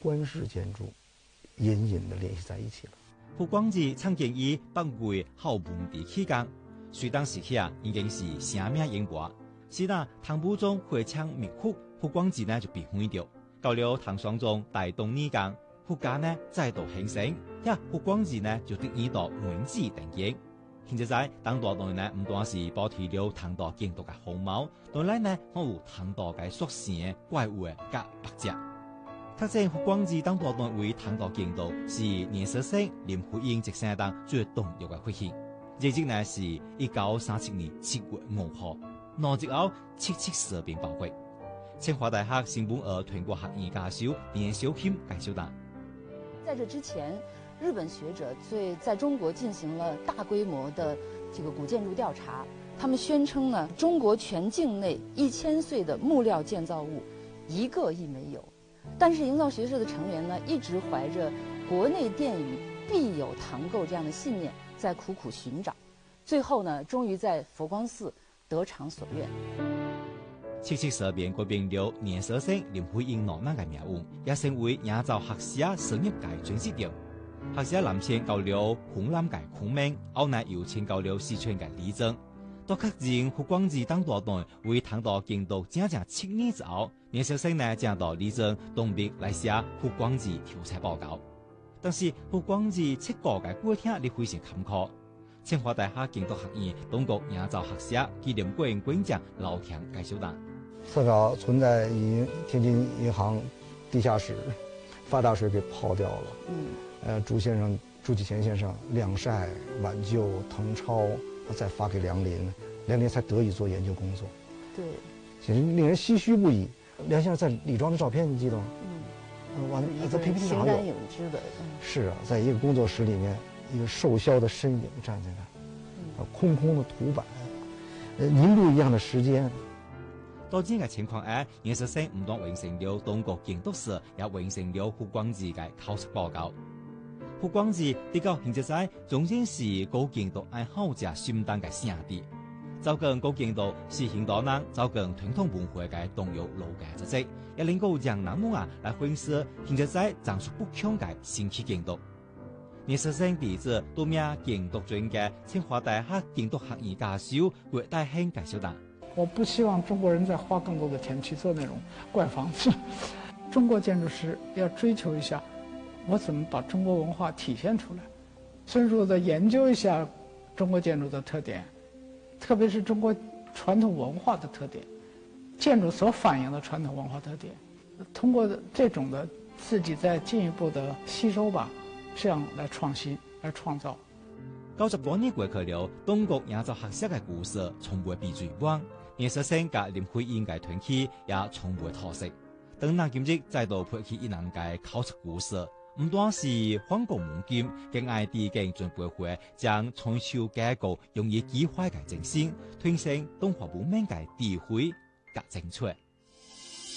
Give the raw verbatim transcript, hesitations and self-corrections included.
官式建筑隐隐地联系在一起了。 湖广寺曾經以北魏孝文帝起工，隋唐時期啊已經是聲名遠播。是那唐武宗回창滅湖，湖廣寺呢就被毀掉。到了唐爽宗大動二更，湖家呢再度興盛，呀湖廣寺呢就得以到文字定型。現在在唐代內呢，唔單是保持了唐代建築嘅風貌，當然呢，還有唐代嘅屬性嘅怪物嘅甲白隻。確證湖廣寺當代內為唐代建築是年少生林徽因一生當最重要嘅發現。日期呢是一九三七年七月五號，那之後七七事變爆發。清華大學新聞而全國學院教授連小卿介紹道： 在這之前，日本學者對在中國進行了大規模的這個古建築調查，他們宣稱呢，中國全境內一千歲的木料建造物一個亦沒有。但是營造學社的成員呢，一直懷着國內殿宇必有唐構這樣的信念，在苦苦尋找，最後呢，終於在佛光寺得償所願。 七七事變改變了年少生林徽因浪漫嘅命運，也成為營造學社商業界轉折點。學社南遷到了湖南嘅昆明，後來又遷到了四川嘅理鎮。到確認湖廣寺當代內為唐代建築整整七年之後，年少生呢將到理鎮東北來寫湖廣寺調查報告。但是湖廣寺設計嘅過程亦非常坎坷。清華大學建築學院東國營造學社紀念館館長老田介紹道： 測稿存在以天津銀行地下室發大水給泡掉了。嗯，呃，朱先生、朱繼賢先生晾曬、挽救、謄抄，再發給梁林，梁林才得以做研究工作。 對， 其實令人唏噓不已。梁先生在李莊的照片，你記得嗎？嗯，完，在 P P T 上有。 形單影隻的。嗯， 是啊，在一個工作室裡面，一個瘦削的身影站在那，啊，空空的圖板，呃，凝露一樣的時間。 到這個情況下，研究生唔但完成了東國建築師，也完成了湖廣寺嘅考察報告。湖廣寺的到現在總算是古建築愛好者心當嘅聖地。走近古建築是很多人走近傳統文化嘅重要路嘅跡跡，也能夠讓人們啊來分析現在長出不強嘅新奇建築。研究生弟子多名建築專家，清華大學建築學院教授郭大興介紹道： 我不希望中國人再花更多的錢去做那種怪房子。中國建築師要追求一下，我怎麼把中國文化體現出來，深入的研究一下中國建築的特點，特別是中國傳統文化的特點，建築所反映的傳統文化特點，通過這種的自己再進一步的吸收吧，這樣來創新，來創造。 九十多年過去了，東國營造學社嘅故事從未被遺忘，研究生嘅林徽因嘅團體也從未脫色。等南今日再度拍起一人嘅考察故事，唔單是反光夢境，更愛地景準備會將春秋結構用以機會嘅精神，推升東華文明嘅智慧及精粹。